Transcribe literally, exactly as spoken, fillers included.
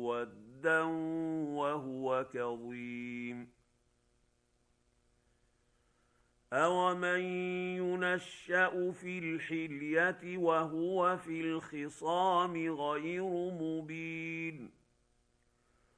مسودا وهو كظيم. أومن ينشأ في الحلية وهو في الخصام غير مبين